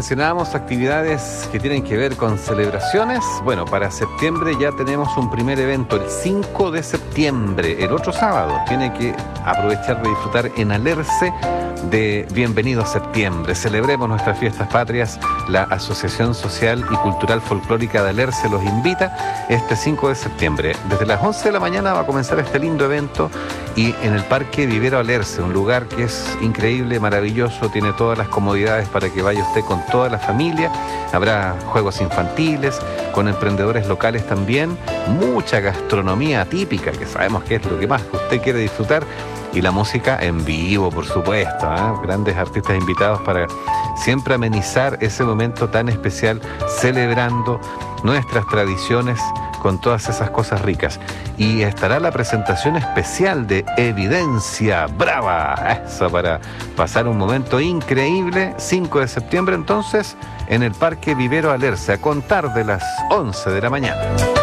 mencionábamos actividades que tienen que ver con celebraciones. Bueno, para septiembre ya tenemos un primer evento, el 5 de septiembre, el otro sábado. Tiene que aprovechar de disfrutar en Alerce de Bienvenido Septiembre. Celebremos nuestras fiestas patrias. La Asociación Social y Cultural Folclórica de Alerce los invita este 5 de septiembre. Desde las 11 de la mañana va a comenzar este lindo evento y en el Parque Vivero Alerce, un lugar que es increíble, maravilloso, tiene todas las comodidades para que vaya usted con toda la familia. Habrá juegos infantiles, con emprendedores locales también, mucha gastronomía típica, que sabemos que es lo que más usted quiere disfrutar, y la música en vivo, por supuesto, ¿eh? Grandes artistas invitados para siempre amenizar ese momento tan especial, celebrando nuestras tradiciones con todas esas cosas ricas. Y estará la presentación especial de Evidencia Brava, eso, para pasar un momento increíble. 5 de septiembre entonces en el Parque Vivero Alerce, a contar de las 11 de la mañana.